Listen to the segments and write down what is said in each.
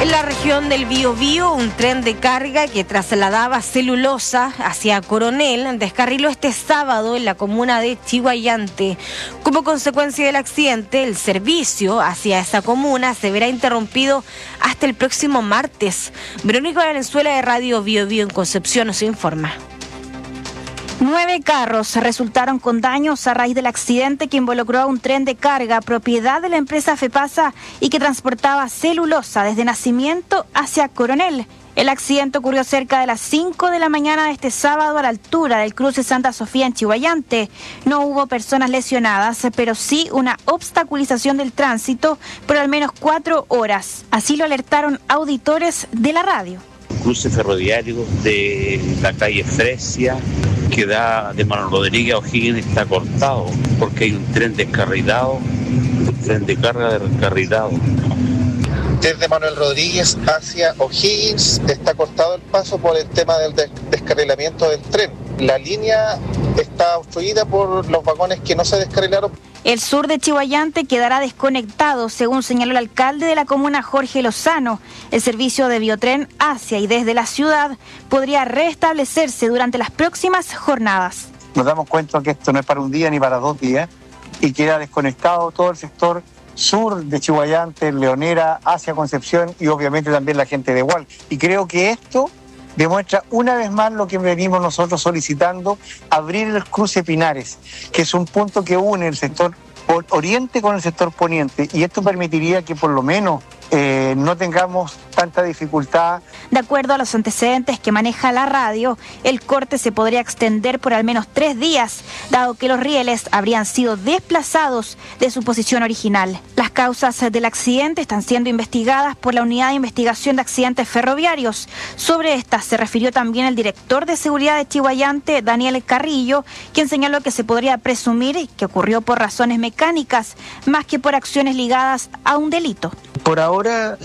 En la región del Biobío, un tren de carga que trasladaba celulosa hacia Coronel descarriló este sábado en la comuna de Chiguayante. Como consecuencia del accidente, el servicio hacia esa comuna se verá interrumpido hasta el próximo martes. Verónica Valenzuela de Radio Biobío en Concepción nos informa. 9 carros resultaron con daños a raíz del accidente que involucró a un tren de carga propiedad de la empresa FEPASA y que transportaba celulosa desde Nacimiento hacia Coronel. El accidente ocurrió cerca de las 5 de la mañana de este sábado a la altura del cruce Santa Sofía en Chiguayante. No hubo personas lesionadas, pero sí una obstaculización del tránsito por al menos 4 horas. Así lo alertaron auditores de la radio. Cruce ferroviario de la calle Fresia que da de Manuel Rodríguez a O'Higgins está cortado porque hay un tren descarrilado, un tren de carga descarrilado. Desde Manuel Rodríguez hacia O'Higgins está cortado el paso por el tema del descarrilamiento del tren. La línea está obstruida por los vagones que no se descarrilaron. El sur de Chiguayante quedará desconectado, según señaló el alcalde de la comuna, Jorge Lozano. El servicio de Biotren hacia y desde la ciudad podría restablecerse durante las próximas jornadas. Nos damos cuenta que esto no es para un día ni para 2 días y queda desconectado todo el sector sur de Chiguayante, Leonera, hacia Concepción y obviamente también la gente de Hual. Y creo que esto demuestra una vez más lo que venimos nosotros solicitando, abrir el cruce Pinares, que es un punto que une el sector oriente con el sector poniente, y esto permitiría que por lo menos no tengamos tanta dificultad. De acuerdo a los antecedentes que maneja la radio, el corte se podría extender por al menos 3 días, dado que los rieles habrían sido desplazados de su posición original. Las causas del accidente están siendo investigadas por la Unidad de Investigación de Accidentes Ferroviarios. Sobre esta se refirió también el director de seguridad de Chiguayante, Daniel Carrillo, quien señaló que se podría presumir que ocurrió por razones mecánicas, más que por acciones ligadas a un delito. Por ahora,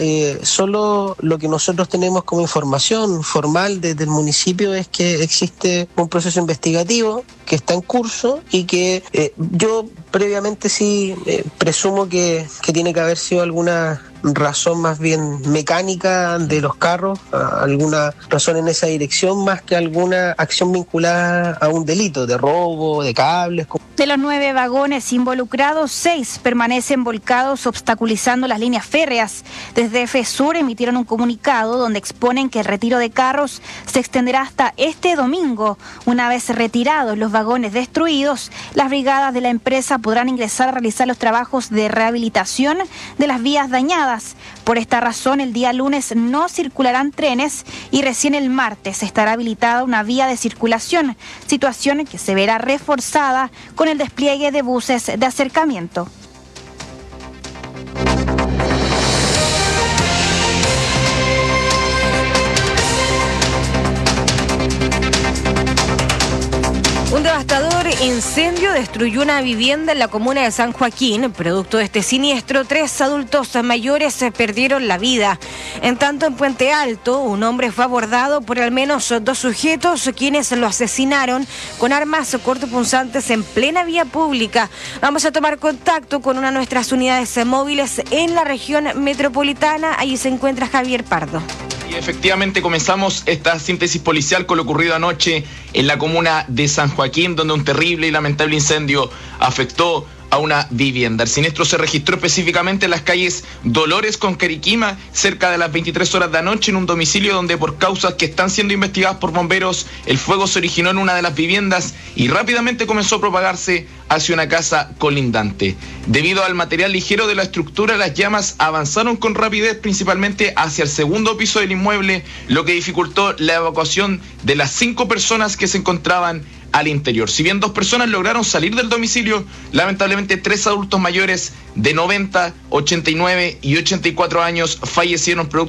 solo lo que nosotros tenemos como información formal desde el municipio es que existe un proceso investigativo que está en curso y que yo previamente sí presumo que tiene que haber sido alguna razón más bien mecánica de los carros, alguna razón en esa dirección más que alguna acción vinculada a un delito de robo, de cables. De los 9 vagones involucrados, 6 permanecen volcados obstaculizando las líneas férreas. Desde FESUR emitieron un comunicado donde exponen que el retiro de carros se extenderá hasta este domingo. Una vez retirados los vagones destruidos, las brigadas de la empresa podrán ingresar a realizar los trabajos de rehabilitación de las vías dañadas. Por esta razón, el día lunes no circularán trenes y recién el martes estará habilitada una vía de circulación, situación que se verá reforzada con el despliegue de buses de acercamiento. Un devastador incendio destruyó una vivienda en la comuna de San Joaquín. Producto de este siniestro, 3 adultos mayores perdieron la vida. En tanto, en Puente Alto, un hombre fue abordado por al menos 2 sujetos, quienes lo asesinaron con armas cortopunzantes en plena vía pública. Vamos a tomar contacto con una de nuestras unidades móviles en la región metropolitana. Allí se encuentra Javier Pardo. Y efectivamente comenzamos esta síntesis policial con lo ocurrido anoche en la comuna de San Joaquín, donde un terrible y lamentable incendio afectó a una vivienda. El siniestro se registró específicamente en las calles Dolores con Cariquima, cerca de las 23 horas de anoche, en un domicilio donde por causas que están siendo investigadas por bomberos, el fuego se originó en una de las viviendas y rápidamente comenzó a propagarse hacia una casa colindante. Debido al material ligero de la estructura, las llamas avanzaron con rapidez, principalmente hacia el segundo piso del inmueble, lo que dificultó la evacuación de las 5 personas que se encontraban al interior. Si bien 2 personas lograron salir del domicilio, lamentablemente 3 adultos mayores de 90, 89 y 84 años fallecieron producto